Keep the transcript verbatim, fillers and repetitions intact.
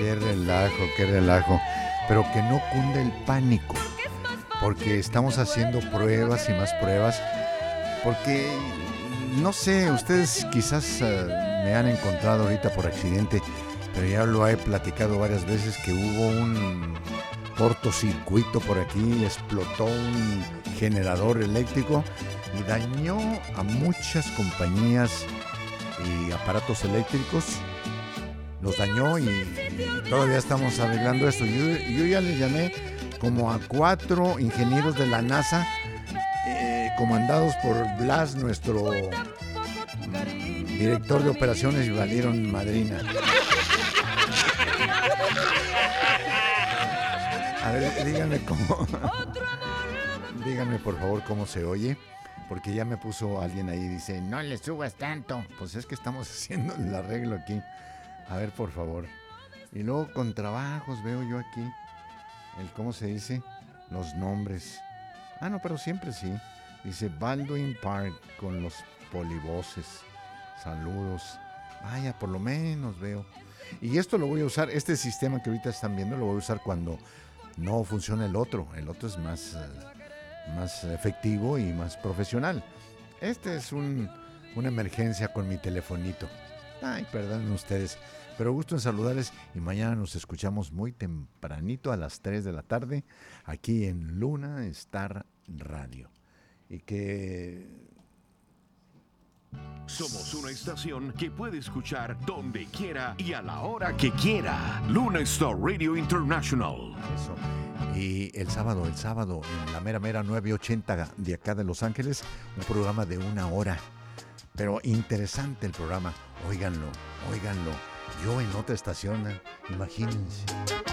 Qué relajo, qué relajo. Pero que no cunde el pánico, porque estamos haciendo pruebas y más pruebas, porque, no sé, ustedes quizás uh, me han encontrado ahorita por accidente, pero ya lo he platicado varias veces que hubo un cortocircuito por aquí, explotó un generador eléctrico y dañó a muchas compañías y aparatos eléctricos. Los dañó y, y todavía estamos arreglando esto. Yo, yo ya le llamé como a cuatro ingenieros de la NASA, eh, comandados por Blas, nuestro mm, director de operaciones, y valieron madrina. A ver, díganme cómo. Díganme por favor cómo se oye, porque ya me puso alguien ahí y dice, no le subas tanto. Pues es que estamos haciendo el arreglo aquí. A ver, por favor. Y luego con trabajos veo yo aquí el, ¿cómo se dice? Los nombres. Ah, no, pero siempre sí. Dice Baldwin Park con los polivoces. Saludos. Vaya, por lo menos veo. Y esto lo voy a usar, este sistema que ahorita están viendo, lo voy a usar cuando no funciona el otro. El otro es más, uh, más efectivo y más profesional. Este es un, una emergencia con mi telefonito. Ay, perdonen ustedes, pero gusto en saludarles y mañana nos escuchamos muy tempranito a las tres de la tarde aquí en Luna Star Radio. Y que... Somos una estación que puede escuchar donde quiera y a la hora que quiera. Luna Star Radio International. Eso. Y el sábado, el sábado, en la mera mera nueve ochenta de acá de Los Ángeles, un programa de una hora. Pero interesante el programa, óiganlo, óiganlo. Yo en otra estación, imagínense.